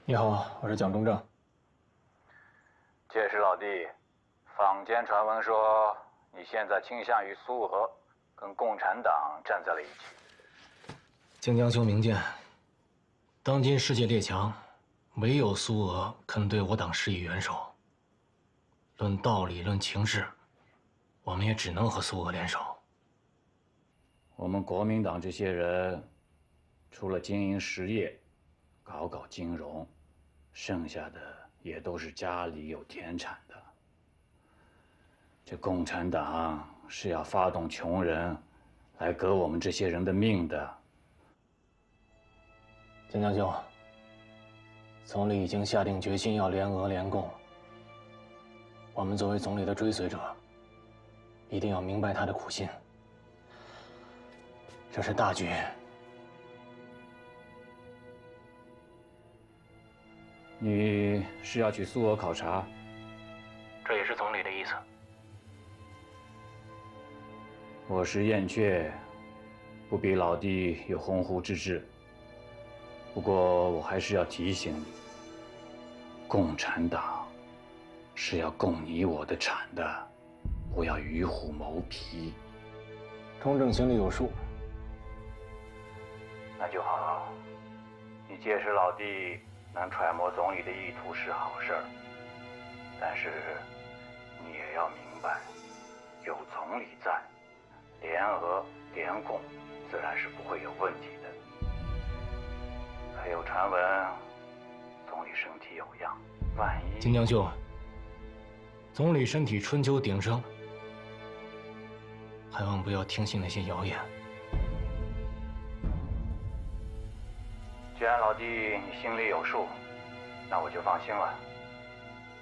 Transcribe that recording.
你好，我是蒋中正。 届时老弟，坊间传闻说你现在倾向于苏俄，跟共产党站在了一起。 靖江兄明鉴，当今世界列强，唯有苏俄肯对我党施以援手。论道理，论情势，我们也只能和苏俄联手。 我们国民党这些人，除了经营实业，搞金融，剩下的也都是家里有田产的。这共产党是要发动穷人来革我们这些人的命的。 靖江兄，总理已经下定决心要联俄联共。我们作为总理的追随者，一定要明白他的苦心。这是大局。 你是要去苏俄考察？ 这也是总理的意思。 我是燕雀，不比老弟有鸿鹄之志。不过我还是要提醒你，共产党是要供你我的产的，不要与虎谋皮。 中正心里有数。 那就好。你届时老弟能揣摩总理的意图是好事儿，但是你也要明白，有总理在，联俄联共自然是不会有问题的。还有传闻，总理身体有恙，万一…… 靖江兄，总理身体春秋鼎盛，还望不要听信那些谣言。 既然老弟你心里有数，那我就放心了。